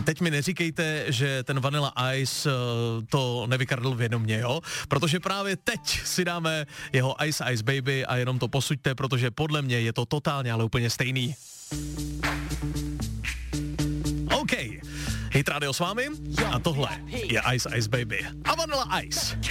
A teď mi neříkejte, že ten Vanilla Ice to nevykradl vědomě, jo? Protože právě teď si dáme jeho Ice Ice Baby a jenom to posuďte, protože podle mě je to totálně, ale úplně stejný. OK. Hit Radio s vámi a tohle je Ice Ice Baby a Vanilla Ice.